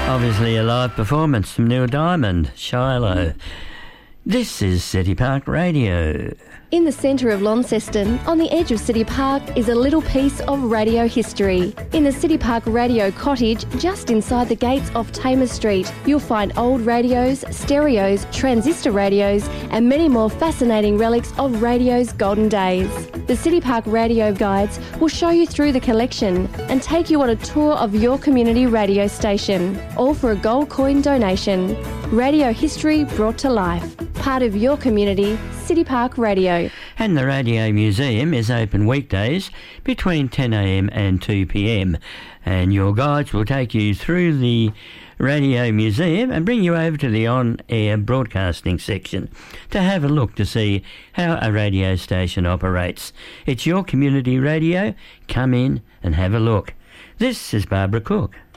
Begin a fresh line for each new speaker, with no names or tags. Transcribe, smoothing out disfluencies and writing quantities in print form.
Obviously a live performance from Neil Diamond, Shiloh. This is City Park Radio.
In the centre of Launceston, on the edge of City Park, is a little piece of radio history. In the City Park Radio Cottage, just inside the gates off Tamer Street, you'll find old radios, stereos, transistor radios, and many more fascinating relics of radio's golden days. The City Park Radio Guides will show you through the collection and take you on a tour of your community radio station, all for a gold coin donation. Radio history brought to life. Part of your community, City Park Radio.
And the Radio Museum is open weekdays between 10 a.m. and 2 p.m. And your guides will take you through the Radio Museum and bring you over to the on-air broadcasting section to have a look to see how a radio station operates. It's your community radio. Come in and have a look. This is Barbara Cook.